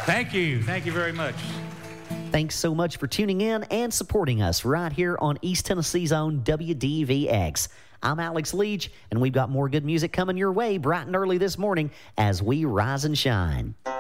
Thank you. Thank you very much. Thanks so much for tuning in and supporting us right here on East Tennessee's own WDVX. I'm Alex Leach, and we've got more good music coming your way bright and early this morning as we rise and shine.